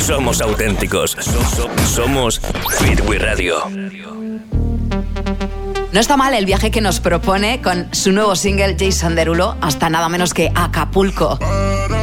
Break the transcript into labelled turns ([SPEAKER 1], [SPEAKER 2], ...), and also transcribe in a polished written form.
[SPEAKER 1] Somos auténticos. Somos Fit We Radio.
[SPEAKER 2] No está mal el viaje que nos propone con su nuevo single Jason Derulo hasta nada menos que Acapulco.